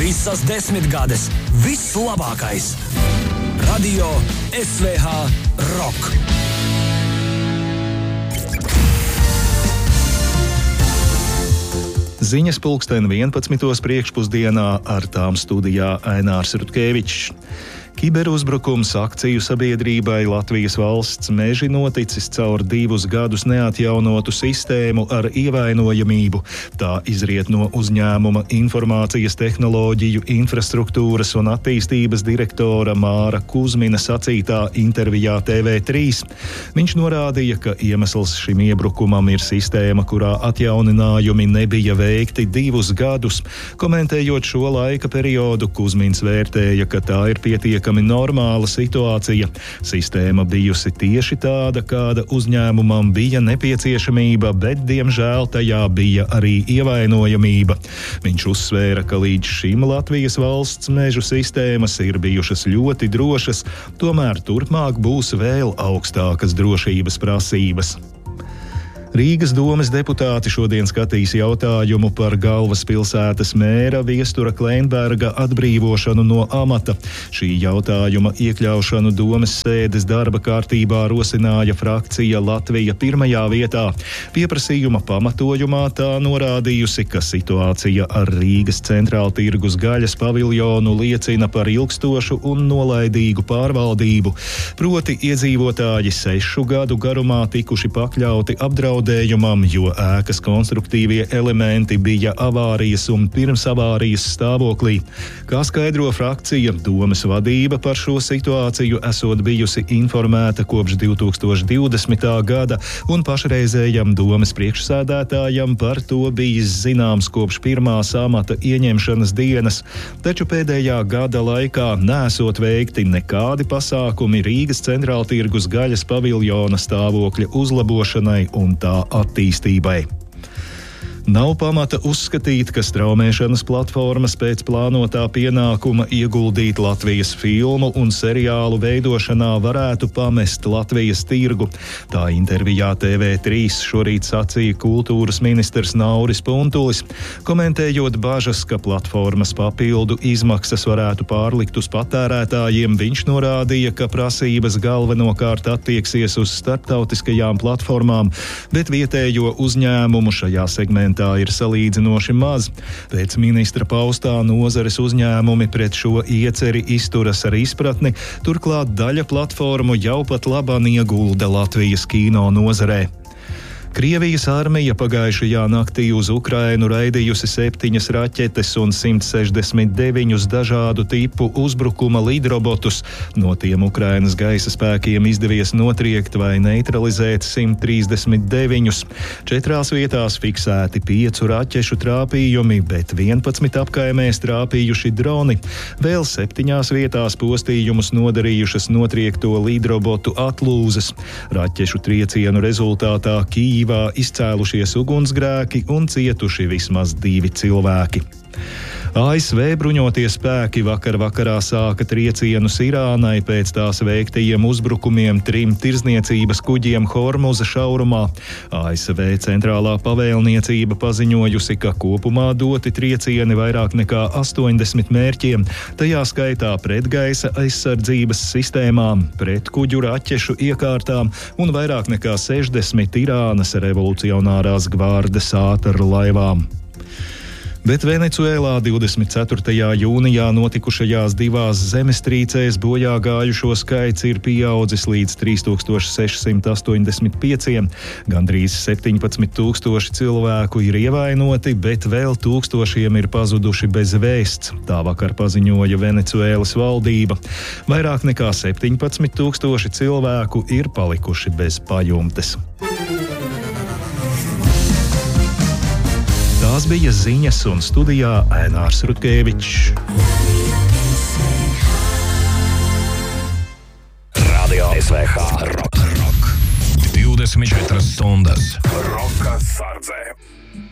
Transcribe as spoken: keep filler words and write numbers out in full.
Visas desmitgades, viss labākais. Radio S V H Rock. Ziņas pulksten vienpadsmitos priekšpusdienā, ar tām studijā Ainārs Rutkevičs. Kiberuzbrukums akciju sabiedrībai Latvijas Valsts meži noticis caur divus gadus neatjaunotu sistēmu ar ievainojamību. Tā izriet no uzņēmuma informācijas tehnoloģiju, infrastruktūras un attīstības direktora Māra Kuzmina sacītā intervijā T V trīs. Viņš norādīja, ka iemesls šim iebrukumam ir sistēma, kurā atjauninājumi nebija veikti divus gadus. Komentējot šo laika periodu, Kuzmins vērtēja, ka tā ir pietiekami normāla situācija. Sistēma bijusi tieši tāda, kāda uzņēmumam bija nepieciešamība, bet, diemžēl, tajā bija arī ievainojamība. Viņš uzsvēra, ka līdz šim Latvijas valsts mežu sistēmas ir bijušas ļoti drošas, tomēr turpmāk būs vēl augstākas drošības prasības. Rīgas domes deputāti šodien skatīs jautājumu par galvaspilsētas mēra Viestura Kleinberga atbrīvošanu no amata. Šī jautājuma iekļaušanu domes sēdes darba kārtībā rosināja frakcija Latvija pirmajā vietā. Pieprasījuma pamatojumā tā norādījusi, ka situācija ar Rīgas centrāltirgus gaļas paviljonu liecina par ilgstošu un nolaidīgu pārvaldību. Proti iedzīvotāji sešu gadu garumā tikuši pakļauti apdraudējumam, jo ēkas konstruktīvie elementi bija avārijas un pirms avārijas stāvoklī. Kā skaidro frakcija, domes vadība par šo situāciju esot bijusi informēta kopš divi tūkstoši divdesmitā gada, un pašreizējam domes priekšsēdētājam par to bijis zināms kopš pirmās amata ieņemšanas dienas, taču pēdējā gada laikā nesot veikti nekādi pasākumi Rīgas centrāltirgus gaļas paviljona stāvokļa uzlabošanai un tā attīstībai. Nav pamata uzskatīt, ka straumēšanas platformas pēc plānotā pienākuma ieguldīt Latvijas filmu un seriālu veidošanā varētu pamest Latvijas tirgu. Tā intervijā T V trīs šorīt sacīja kultūras ministrs Nauris Puntulis. Komentējot bažas, ka platformas papildu izmaksas varētu pārlikt uz patērētājiem, viņš norādīja, ka prasības galvenokārt attieksies uz starptautiskajām platformām, bet vietējo uzņēmumu šajā segmentā Tā ir salīdzinoši maz. Pēc ministra paustā nozares uzņēmumi pret šo ieceri izturas ar izpratni, turklāt daļa platformu jau pat labāk iegulda Latvijas kino nozarē. Krievijas armija pagājušajā naktī uz Ukrainu raidījusi septiņas raķetes un simt sešdesmit deviņus dažādu tipu uzbrukuma lidrobotus. No tiem Ukrainas gaisa spēkiem izdevies notriekt vai neutralizēt simt trīsdesmit deviņus. Četrās vietās fiksēti piecu raķešu trāpījumi, bet vienpadsmit apkaimēs trāpījuši droni. Vēl septiņās vietās postījumus nodarījušas notriekto lidrobotu atlūzes. Raķešu triecienu rezultātā Kīva izcēlušies ugunsgrēki un cietuši vismaz divi cilvēki. A S V bruņotie spēki vakar vakarā sāka triecienus Irānai pēc tās veiktajiem uzbrukumiem trim tirzniecības kuģiem Hormuza šaurumā. A S V centrālā pavēlniecība paziņojusi, ka kopumā doti triecieni vairāk nekā astoņdesmit mērķiem, tajā skaitā pretgaisa aizsardzības sistēmām, pretkuģu raķešu iekārtām un vairāk nekā sešdesmit Irānas revolucionārās gvārdes ātrlaivām. Bet Venecuēlā divdesmit ceturtajā jūnijā notikušajās divās zemestrīcēs bojā gājušo skaits ir pieaudzis līdz trīs tūkstoši seši simti astoņdesmit pieciem. Gandrīz septiņpadsmit tūkstoši cilvēku ir ievainoti, bet vēl tūkstošiem ir pazuduši bez vēsts. Tā vakar paziņoja Venecuēlas valdība. Vairāk nekā septiņpadsmit tūkstoši cilvēku ir palikuši bez pajumtes. Tās bija ziņas, un studijā Ainārs Rutkevičs. Radio S V H Rock. Rock. divdesmit četras stundas. Roka sardzē.